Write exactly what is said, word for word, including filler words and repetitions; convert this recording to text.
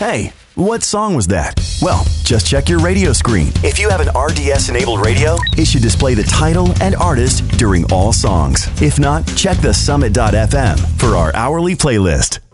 Hey, what song was that? Well, just check your radio screen. If you have an R D S-enabled radio, it should display the title and artist during all songs. If not, check the summit dot f m for our hourly playlist.